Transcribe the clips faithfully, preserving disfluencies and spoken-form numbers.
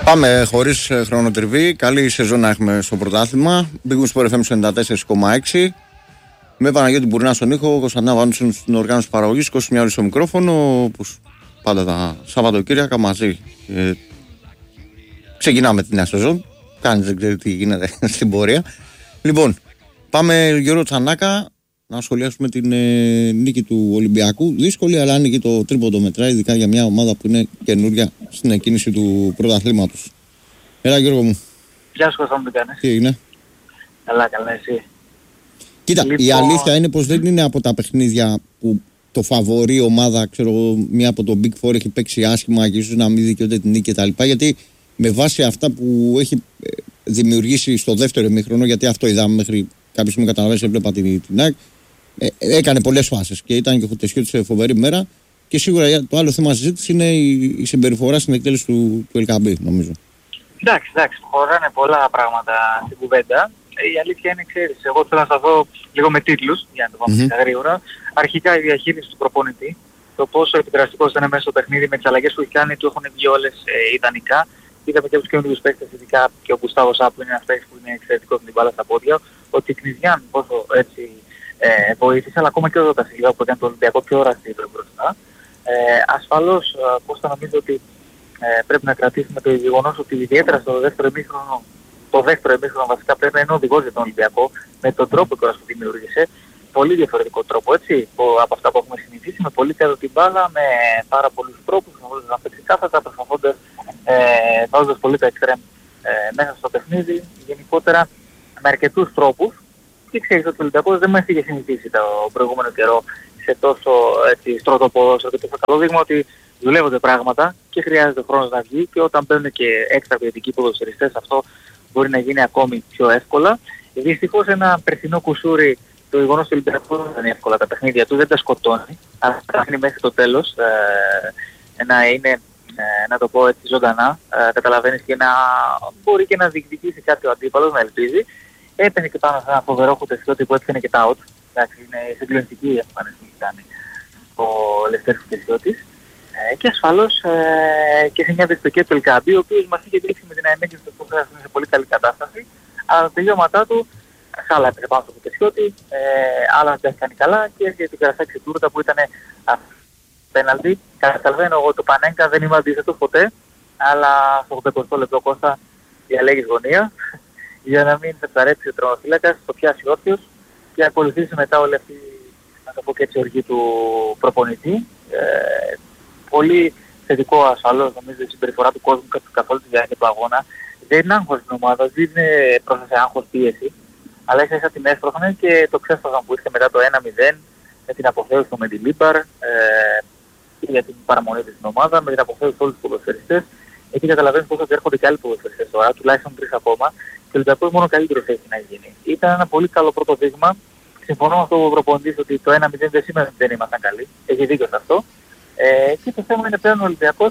Πάμε χωρίς χρονοτριβή. Καλή σεζόν να έχουμε στο πρωτάθλημα. Big Win Sport εφ εμ ενενήντα τέσσερα κόμμα έξι. Με Παναγιώτη Μπουρνά στον ήχο, Κωνσταντίνα Βάνουσον στην οργάνωση παραγωγής, Κώστας Μιάλης στο μικρόφωνο. Όπως πάντα τα Σαββατοκύριακα μαζί. Ε, ξεκινάμε την νέα σεζόν. Κανείς δεν ξέρει τι γίνεται στην πορεία. Λοιπόν, πάμε Γιώργο Τσανάκα να σχολιάσουμε την ε, νίκη του Ολυμπιακού. Δύσκολη, αλλά νίκη το τρίποντο μετράει, ειδικά για μια ομάδα που είναι καινούρια στην εκκίνηση του πρωταθλήματος. Έλα Γιώργο μου. Γεια σου, Κώστα μου, τι κάνεις? Τι έγινε? Καλά, καλά, εσύ? Κοίτα, λοιπόν... η αλήθεια είναι πως δεν είναι από τα παιχνίδια που το φαβορί ομάδα, ξέρω εγώ, μία από το Big Four έχει παίξει άσχημα και ίσως να μην δικαιούται την νίκη κτλ. Γιατί με βάση αυτά που έχει δημιουργήσει στο δεύτερο ημίχρονο, γιατί αυτό είδαμε μέχρι κάποιο σημείο, καταλαβαίνεις, έβλεπα την, την ΑΕΚ, ε, έκανε πολλές φάσεις και ήταν και ο Χουτεσιώτης σε φοβερή μέρα. Και σίγουρα το άλλο θέμα συζήτηση είναι η, η συμπεριφορά στην εκτέλεση του, του Ελκαμπή, νομίζω. Εντάξει, εντάξει, χωράνε πολλά πράγματα στην κουβέντα. Η αλήθεια είναι, ξέρεις, εγώ θέλω να σταθώ λίγο με τίτλους, για να το πάμε mm-hmm. γρήγορα. Αρχικά η διαχείριση του προπονητή, το πόσο επιδραστικός ήταν μέσα στο παιχνίδι, με τις αλλαγές που έχει κάνει, του έχουν βγει όλες ε, ιδανικά. Είδαμε και τους καινούριους παίκτες, ειδικά και ο Γκουστάβο Σάπ που είναι ένας παίκτης που είναι εξαιρετικός με την μπάλα στα πόδια. Ο Τικνιζιάν πόσο έτσι ε, βοήθησε, αλλά ακόμα και ο Δοτασιλιό που ήταν το Ολυμπιακό πιο οραστήριο μπροστά. Ε, ασφαλώς, Κώστα, νομίζω ότι ε, πρέπει να κρατήσουμε το γεγονός ότι ιδιαίτερα στο δεύτερο ημίχρονο, το δεύτερο ημίχρονο βασικά πρέπει να είναι οδηγός για τον Ολυμπιακό, με τον τρόπο που δημιούργησε. Πολύ διαφορετικό τρόπο, έτσι, από αυτά που έχουμε συνηθίσει, με πολύ κάτω την μπάλα, με πάρα πολλούς τρόπους, προσπαθώντας να παίξει κάθετα, προσπαθώντας, ε, βάζοντας πολύ τα εξτρέμ ε, μέσα στο παιχνίδι, γενικότερα με αρκετούς τρόπους. Και ξέρεις ότι ο Ολυμπιακός δεν μας είχε συνηθίσει το προηγούμενο καιρό σε τόσο έτσι, στρωτό ποδόσφαιρο και τόσο καλό δείγμα ότι δουλεύονται πράγματα και χρειάζεται χρόνος να βγει, και όταν μπαίνουν και έξτρα ποιοτικοί ποδοσφαιριστές αυτό μπορεί να γίνει ακόμη πιο εύκολα. Δυστυχώς ένα περσινό κουσούρι, το γεγονός του Ολυμπιακού δεν είναι εύκολα τα παιχνίδια του, δεν τα σκοτώνει, αλλά τα είναι μέχρι το τέλος ε, να είναι, ε, να το πω έτσι, ζωντανά, ε, καταλαβαίνεις, και να μπορεί και να διεκδικήσει κάτι ο αντίπαλος, να ελπίζει. Έπαινε και πάνω σε ένα φοβερό Χουτεσιώτη που έπαινε και τα out, εντάξει, είναι συγκλονιστική η εμφάνιση που έχει κάνει ο Λευτέρης Χουτεσιώτης. Ε, και ασφαλώς ε, και σε μια δυστοκία του Ελκαμπή, ο οποίος μας είχε δείξει με την αιμέγγιση του που είναι σε πολύ καλή κατάσταση, αλλά τα τελειώματά του σ' άλλα έπαιζε πάνω στο Χουτεσιώτη, ε, άλλα δεν κάνει καλά και έρχεται την Καρασάκη Τούρτα που ήταν πέναλτι. Καταλαβαίνω εγώ το Πανέγκα δεν είμαι αντίθετος ποτέ, αλλά στο ογδοηκοστό λεπτό, Κώστα, διαλέγεις γωνία για να μην σε ψαρέψει ο τερματοφύλακας, το πιάσει όρθιος και ακολουθήσει μετά όλη αυτή, να το πω και έτσι, οργή του προπονητή. Ε, πολύ θετικό ασφαλώς νομίζω η συμπεριφορά του κόσμου καθ' όλη τη διάρκεια του αγώνα. Δεν είναι άγχος στην ομάδα, δεν είναι πρόσθεσε άγχος, πίεση, αλλά ίσα ίσα την έσπρωχνε και το ξέσπασαν που ήρθε μετά το ένα μηδέν με την αποθέωση του Μεντιλίμπαρ ε, για την παραμονή της στην ομάδα, με την αποθέωση όλους τους ποδοσφαιριστές. Εκεί καταλαβαίνεις πόσο έρχονται και άλλοι ποδοσφαιριστές τώρα, τουλάχιστον τρεις ακόμα, και ο Ολυμπιακός μόνο καλύτερος έχει να γίνει. Ήταν ένα πολύ καλό πρώτο δείγμα. Συμφωνώ με αυτό που προπονητής ότι το ένα μηδέν δεν σημαίνει ότι δεν ήμασταν καλοί. Έχει δίκιο σε αυτό. Ε, και το θέμα είναι πλέον ο Ολυμπιακός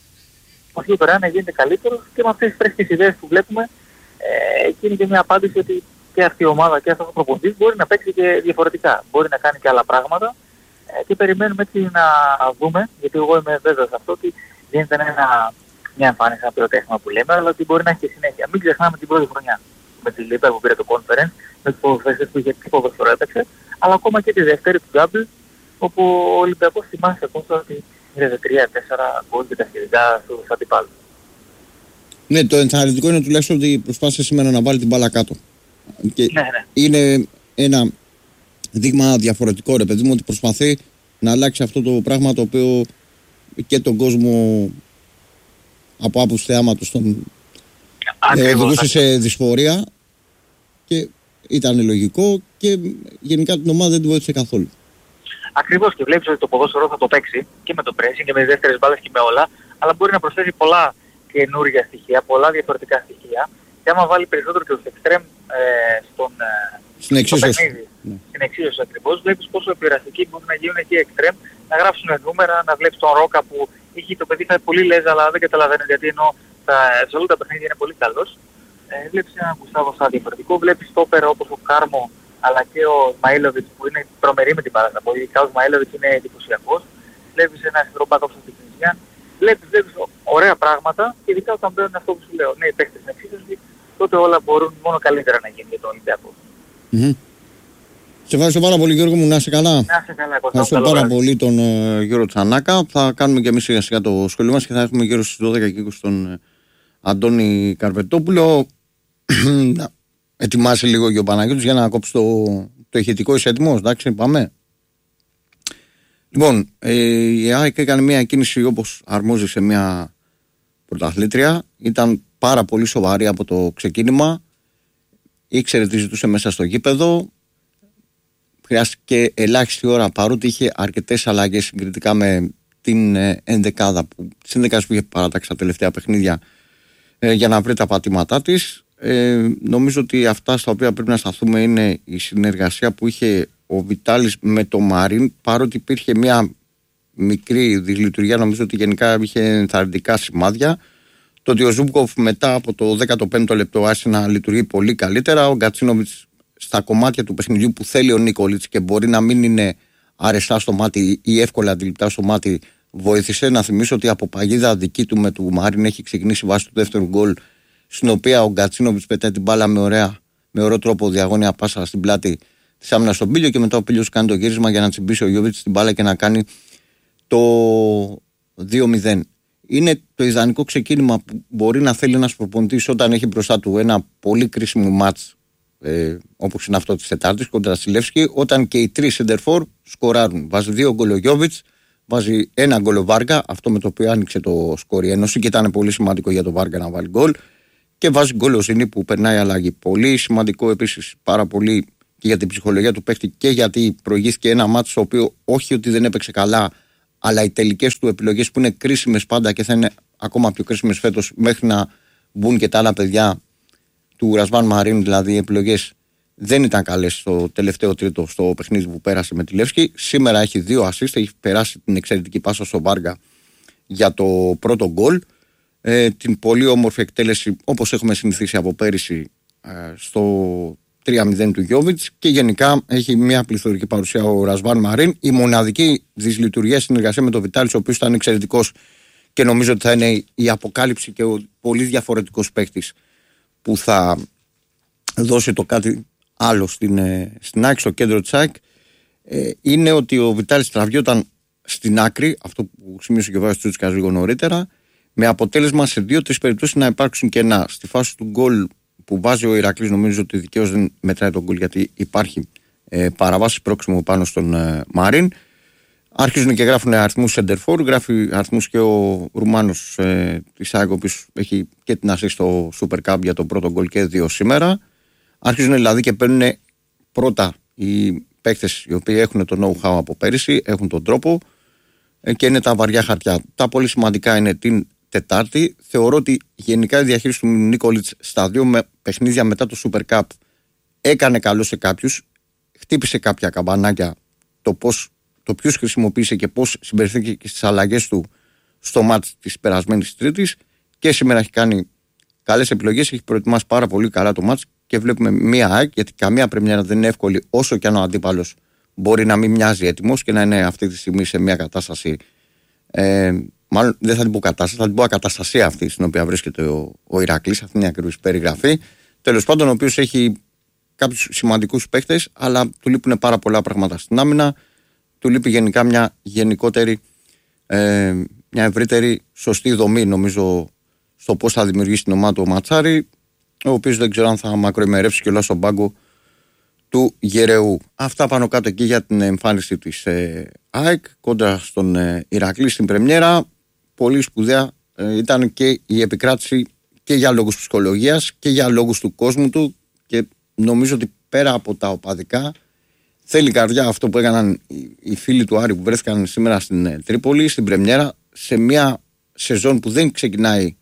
όχι πέρα να γίνεται καλύτερος, και με αυτές τις φρέσκες ιδέες που βλέπουμε ε, εκεί είναι και μια απάντηση ότι και αυτή η ομάδα και αυτός ο προπονητής μπορεί να παίξει και διαφορετικά. Μπορεί να κάνει και άλλα πράγματα ε, και περιμένουμε έτσι να δούμε, γιατί εγώ είμαι βέβαιος αυτό ότι δεν ήταν ένα, μια εμφάνιση, ένα πυροτέχνημα που λέμε, αλλά ότι μπορεί να έχει και συνέχεια. Μην ξεχνάμε την πρώτη χρονιά με τη Λίπερ που πήρε το conference, με τους ποδοσφαιριστές που είχε τι ποδοσφαιρό έπαιξε, αλλά ακόμα και τη δεύτερη του Double, όπου ο Ολυμπιακός θυμάσαι ακόμα ότι είναι τρία τέσσερα γκολ και τα σχετικά στους αντιπάλους. Ναι, το ενθαρρυντικό είναι τουλάχιστον ότι προσπάθησε σήμερα να βάλει την μπάλα κάτω. Και ναι, ναι. Είναι ένα δείγμα διαφορετικό, ρε παιδί μου, ότι προσπαθεί να αλλάξει αυτό το πράγμα το οποίο και τον κόσμο από άποψη θεάματος τον οδηγούσε σε δυσφορία και ήταν λογικό και γενικά την ομάδα δεν την βοήθησε καθόλου. Ακριβώς, και βλέπεις ότι το ποδόσφαιρο θα το παίξει και με το pressing και με τις δεύτερες μπάλες και με όλα, αλλά μπορεί να προσθέσει πολλά καινούργια στοιχεία, πολλά διαφορετικά στοιχεία, και άμα βάλει περισσότερο και τους εξτρέμ ε, στον, στην εξίσωση, ναι. στην εξίσωση ακριβώς, βλέπεις πόσο επηρεαστικοί μπορούν να γίνουν εκεί εξτρέμ, να γράψουν νούμερα, να βλέπεις τον Ρόκα που είχε το παιδί θα πολύ λέζα, αλλά δεν καταλαβαίνω γιατί, ενώ τα, σε όλα τα παιχνίδια είναι πολύ καλός. Ε, βλέπεις έναν Γκουστάβο σαν διαφορετικό, βλέπεις τόπερα όπως ο Κάρμο, αλλά και ο Ισμαήλοβιτς που είναι τρομερή με την μπάλα στα πόδια. Ο Ισμαήλοβιτς είναι εντυπωσιακός. Βλέπεις ένα συνδρόμπακ όπως ο Τικνιζιάν. βλέπεις, βλέπεις ωραία πράγματα, ειδικά όταν μπαίνουν αυτό που σου λέω. Ναι, οι παίκτες με εξίσωση, τότε όλα μπορούν μόνο καλύτερα να γίνουν για τον Ολυμπιακό. Mm-hmm. Σε ευχαριστώ πάρα πολύ, Γιώργο μου, να είσαι καλά. Να είσαι καλά, Κώστα. Ευχαριστώ πάρα βράδυ. πολύ τον uh, Γιώργο Τσανάκα. Θα κάνουμε και εμείς σιγά σιγά το σχολείο μας και θα έχουμε γύρω στις δώδεκα και είκοσι τον uh, Αντώνη Καρπετόπουλο. Ετοιμάσει λίγο και ο Παναγιώτης για να κόψει το, το ηχητικό. Είσαι έτοιμος, εντάξει, πάμε. Λοιπόν, ε, η ΑΕΚ έκανε μια κίνηση όπως αρμόζει σε μια πρωταθλήτρια. Ήταν πάρα πολύ σοβαρή από το ξεκίνημα. Ήξερε τι ζητούσε μέσα στο γήπεδο. Χρειάστηκε ελάχιστη ώρα, παρότι είχε αρκετές αλλαγές συγκριτικά με την ε, ενδεκάδα που, τις ενδεκάδες που είχε παρατάξει τα τελευταία παιχνίδια ε, για να βρει τα πατήματά της. Ε, νομίζω ότι αυτά στα οποία πρέπει να σταθούμε είναι η συνεργασία που είχε ο Βιτάλης με το Μαρίν, παρότι υπήρχε μια μικρή δυσλειτουργία. Νομίζω ότι γενικά είχε ενθαρρυντικά σημάδια. Το ότι ο Ζούμπκοφ μετά από το δέκατο πέμπτο λεπτό άρχισε να λειτουργεί πολύ καλύτερα. Ο Γκατσίνοβιτς στα κομμάτια του παιχνιδιού που θέλει ο Νίκολιτς και μπορεί να μην είναι αρεστά στο μάτι ή εύκολα αντιληπτά στο μάτι, βοήθησε. Να θυμίσω ότι από παγίδα δική του με του Μαρίν έχει ξεκινήσει βάσει του δεύτερου γκολ, στην οποία ο Γκατσίνοβιτς πετάει την μπάλα με, ωραία, με ωραίο τρόπο διαγώνια πάσα στην πλάτη της άμυνας στον Πίλιο και μετά ο Πίλιος κάνει το γύρισμα για να τσιμπήσει ο Γιώβιτς την μπάλα και να κάνει το δύο μηδέν. Είναι το ιδανικό ξεκίνημα που μπορεί να θέλει ένας προπονητής όταν έχει μπροστά του ένα πολύ κρίσιμο μάτς ε, όπως είναι αυτό της Τετάρτης κοντρα στη Λεύσκη, όταν και οι τρεις σεντερφόρ σκοράρουν. Βάζει δύο γκολ ο Γιώβιτς, βάζει ένα γκολ ο Βάργα, αυτό με το οποίο άνοιξε το σκορ η Ένωση και ήταν πολύ σημαντικό για τον Βάργα να βάλει γκολ, και βάζει γκολ ο Ζήνη που περνάει αλλαγή. Πολύ σημαντικό επίσης, πάρα πολύ και για την ψυχολογία του παίχτη και γιατί προηγήθηκε ένα μάτς το οποίο όχι ότι δεν έπαιξε καλά, αλλά οι τελικές του επιλογές που είναι κρίσιμες πάντα και θα είναι ακόμα πιο κρίσιμες φέτος μέχρι να μπουν και τα άλλα παιδιά του Ρασβάν Μαρίνου, δηλαδή οι επιλογές δεν ήταν καλές στο τελευταίο τρίτο στο παιχνίδι που πέρασε με τη Λεύσκη. Σήμερα έχει δύο assist, έχει περάσει την εξαιρετική πάσα στο Βάργα για το πρώτο γκολ. Ε, την πολύ όμορφη εκτέλεση όπως έχουμε συνηθίσει από πέρυσι ε, στο τρία μηδέν του Γιώβιτς, και γενικά έχει μια πληθωρική παρουσία ο Ρασβάν Μαρίν. Η μοναδική δυσλειτουργία συνεργασία με τον Βιτάλης, ο οποίος ήταν εξαιρετικός και νομίζω ότι θα είναι η αποκάλυψη και ο πολύ διαφορετικός παίκτης που θα δώσει το κάτι άλλο στην, στην άκρη, στο κέντρο της ΑΕΚ, ε, είναι ότι ο Βιτάλης τραβιόταν στην άκρη, αυτό που σημείωσε και ο Βάσης Τσούτσικας λίγο νωρίτερα, με αποτέλεσμα σε δύο-τρεις περιπτώσεις να υπάρξουν κενά. Στη φάση του γκολ που βάζει ο Ηρακλής, νομίζω ότι δικαίως δεν μετράει τον γκολ γιατί υπάρχει ε, παραβάση πρόξιμο πάνω στον ε, Μαρίν. Άρχιζουν και γράφουν αριθμούς σεντερφόρ, γράφει αριθμούς και ο Ρουμάνος ε, της ΑΕΚ, ο οποίος έχει και την assist στο Super Cup για το πρώτο γκολ και δύο σήμερα. Άρχιζουν δηλαδή και παίρνουν πρώτα οι παίκτες οι οποίοι έχουν το know-how από πέρυσι, έχουν τον τρόπο ε, και είναι τα βαριά χαρτιά. Τα πολύ σημαντικά είναι την Τετάρτη. Θεωρώ ότι γενικά η διαχείριση του Νίκολιτς στα δύο με παιχνίδια μετά το Super Cup έκανε καλό σε κάποιους, χτύπησε κάποια καμπανάκια το πώς, το ποιους χρησιμοποίησε και πώς συμπεριφέρθηκε στις αλλαγές του στο μάτς της περασμένης Τρίτης, και σήμερα έχει κάνει καλές επιλογές, έχει προετοιμάσει πάρα πολύ καλά το μάτς και βλέπουμε μία ΑΕΚ, γιατί καμία πρεμιέρα δεν είναι εύκολη, όσο και αν ο αντίπαλος μπορεί να μην μοιάζει έτοιμος και να είναι αυτή τη στιγμή σε μια κατάσταση, ε, μάλλον δεν θα την πω κατάσταση, θα την πω ακαταστασία αυτή στην οποία βρίσκεται ο, ο Ηρακλής, αυτή είναι η ακριβής περιγραφή. Τέλος πάντων, ο οποίος έχει κάποιους σημαντικούς παίχτες, αλλά του λείπουν πάρα πολλά πράγματα στην άμυνα, του λείπει γενικά μια γενικότερη, ε, μια ευρύτερη σωστή δομή, νομίζω, στο πώς θα δημιουργήσει την ομάδα του ο Ματσάρη, ο οποίος δεν ξέρω αν θα μακροημερεύσει κιόλας στον πάγκο του Γερεού. Αυτά πάνω κάτω εκεί για την εμφάνιση της ε, ΑΕΚ κόντρα στον ε, Ηρακλή στην πρεμιέρα. Πολύ σπουδαία ε, ήταν και η επικράτηση και για λόγους ψυχολογίας και για λόγους του κόσμου του, και νομίζω ότι πέρα από τα οπαδικά θέλει καρδιά αυτό που έκαναν οι, οι φίλοι του Άρη που βρέθηκαν σήμερα στην ε, Τρίπολη, στην πρεμιέρα, σε μια σεζόν που δεν ξεκινάει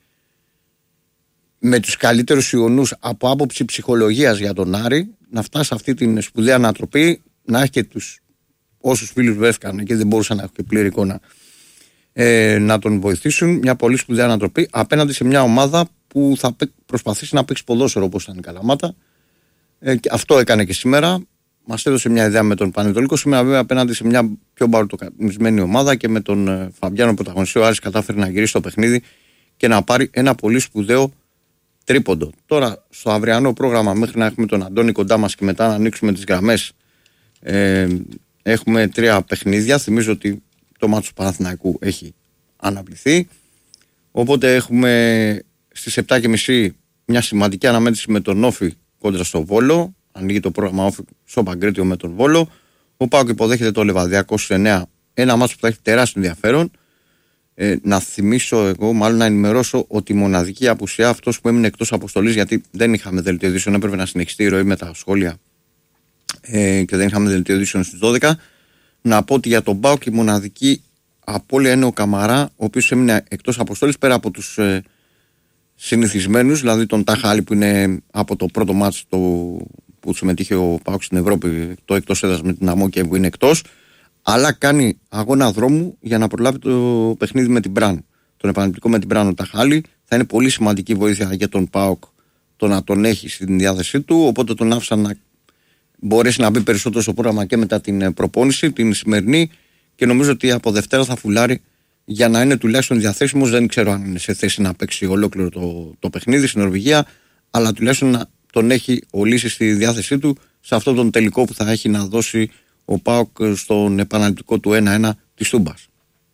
με τους καλύτερους ιονούς από άποψη ψυχολογίας για τον Άρη, να φτάσει σε αυτή την σπουδαία ανατροπή, να έχει και τους όσους φίλους βρέθηκαν και δεν μπορούσαν να έχουν και πλήρη εικόνα, ε, να τον βοηθήσουν. Μια πολύ σπουδαία ανατροπή απέναντι σε μια ομάδα που θα προσπαθήσει να παίξει ποδόσφαιρο όπως ήταν η Καλαμάτα. Ε, και αυτό έκανε και σήμερα. μας έδωσε μια ιδέα με τον Πανετολικό. Σήμερα, βέβαια, απέναντι σε μια πιο μπαρτοκαμισμένη ομάδα και με τον ε, Φαμπιάνο πρωταγωνιστή, ο Άρης κατάφερε να γυρίσει το παιχνίδι και να πάρει ένα πολύ σπουδαίο τρίποντο. Τώρα, στο αυριανό πρόγραμμα, μέχρι να έχουμε τον Αντώνη κοντά μας και μετά να ανοίξουμε τις γραμμές, ε, έχουμε τρία παιχνίδια. Θυμίζω ότι το μάτσο του Παναθηναϊκού έχει αναβληθεί. Οπότε έχουμε στις επτά και μισή μια σημαντική αναμέτρηση με τον Όφη κόντρα στο Βόλο. Ανοίγει το πρόγραμμα Όφη στο Παγκρίτιο με τον Βόλο. Ο ΠΑΟΚ υποδέχεται το Λεβαδιακό στους εννιά. Ένα μάτσο που θα έχει τεράστιο ενδιαφέρον. Ε, να θυμίσω εγώ, μάλλον να ενημερώσω ότι η μοναδική απουσία, αυτός που έμεινε εκτός αποστολής, γιατί δεν είχαμε δελτίο ειδήσεων, έπρεπε να συνεχιστεί η ροή με τα σχόλια ε, και δεν είχαμε δελτίο ειδήσεων στις δώδεκα. Να πω ότι για τον ΠΑΟΚ η μοναδική απώλεια είναι ο Καμαρά, ο οποίος έμεινε εκτός αποστολής πέρα από τους ε, συνηθισμένους, δηλαδή τον Τάχα Άλλη που είναι από το πρώτο μάτς το, που συμμετείχε ο ΠΑΟΚ στην Ευρώπη, το εκτός έδρας με την Αμόκια που είναι εκτός. Αλλά κάνει αγώνα δρόμου για να προλάβει το παιχνίδι με την Μπραν. Τον επαναληπτικό με την Μπραν ο Ταχάλη. Θα είναι πολύ σημαντική βοήθεια για τον ΠΑΟΚ το να τον έχει στην διάθεσή του. Οπότε τον άφησα να μπορέσει να μπει περισσότερο στο πρόγραμμα και μετά την προπόνηση, την σημερινή. Και νομίζω ότι από Δευτέρα θα φουλάρει για να είναι τουλάχιστον διαθέσιμος. Δεν ξέρω αν είναι σε θέση να παίξει ολόκληρο το, το παιχνίδι στην Νορβηγία. Αλλά τουλάχιστον να τον έχει ο Λύσης στη διάθεσή του σε αυτόν τον τελικό που θα έχει να δώσει ο ΠΑΟΚ στον επαναληπτικό του ένα ένα της Τούμπας.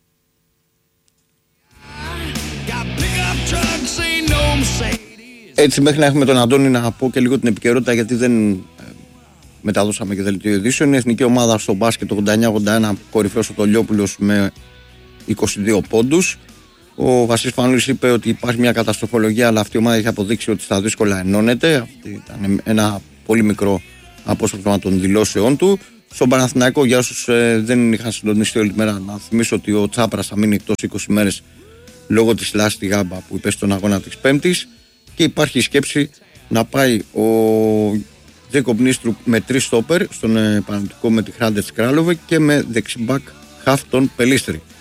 Έτσι, μέχρι να έχουμε τον Αντώνη, να πω και λίγο την επικαιρότητα, γιατί δεν ε, μεταδώσαμε και δελτίο ειδήσεων. Η εθνική ομάδα στο μπάσκετ το ογδόντα εννιά ογδόντα ένα, κορυφαίος ο Τολιόπουλος με είκοσι δύο πόντους. Ο Βασίλης Φανούλης είπε ότι υπάρχει μια καταστροφολογία, αλλά αυτή η ομάδα έχει αποδείξει ότι στα δύσκολα ενώνεται. Αυτή ήταν ένα πολύ μικρό απόσπασμα των δηλώσεών του. Στον Παναθηναϊκό, για όσους ε, δεν είχαν συντονιστεί όλη τη μέρα, να θυμίσω ότι ο Τσάπρας θα μείνει εκτός είκοσι μέρες λόγω της λάσης στη γάμπα που υπέστη στον αγώνα της Πέμπτης. Και υπάρχει η σκέψη να πάει ο Τζέικοπ Νίστρου με τρεις στόπερ στον ε, Παναθηναϊκό με τη Χράντετς Κράλοβε και με δεξιμπακ χαφ τον Πελίστρη.